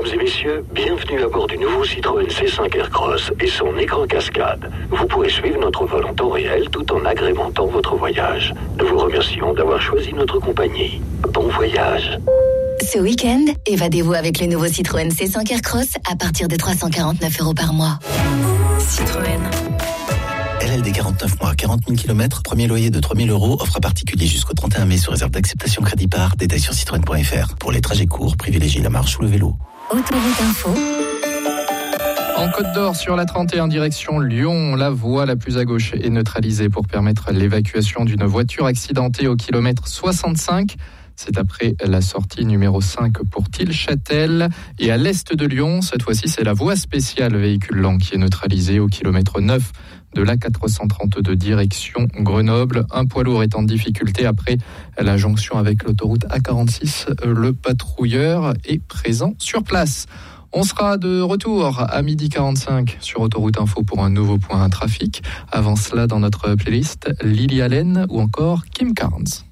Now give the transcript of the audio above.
Mesdames et messieurs, bienvenue à bord du nouveau Citroën C5 Aircross et son écran cascade. Vous pourrez suivre notre vol en temps réel tout en agrémentant votre voyage. Nous vous remercions d'avoir choisi notre compagnie. Bon voyage. Ce week-end, évadez-vous avec le nouveau Citroën C5 Aircross à partir de 349 € par mois. Citroën. LLD 49 mois, 40 000 km, premier loyer de 3 000 €, offre à particulier jusqu'au 31 mai sur réserve d'acceptation crédit par, détail sur citroën.fr. Pour les trajets courts, privilégiez la marche ou le vélo. Autoroute Info. En Côte d'Or, sur la 31 direction Lyon, la voie la plus à gauche est neutralisée pour permettre l'évacuation d'une voiture accidentée au kilomètre 65. C'est après la sortie numéro 5 pour Tilchâtel. Et à l'est de Lyon, cette fois-ci, c'est la voie spéciale véhicule lent qui est neutralisée au kilomètre 9 de la 432 direction Grenoble. Un poids lourd est en difficulté après la jonction avec l'autoroute A46. Le patrouilleur est présent sur place. On sera de retour à 12h45 sur Autoroute Info pour un nouveau point trafic. Avant cela, dans notre playlist, Lily Allen ou encore Kim Carnes.